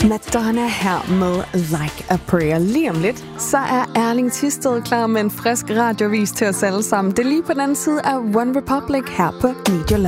Madonna her med Like a Prayer. Lige om lidt, så er Erling Thisted klar med en frisk radiovis til os alle sammen. Det er lige på den anden side af One Republic her på Media Love.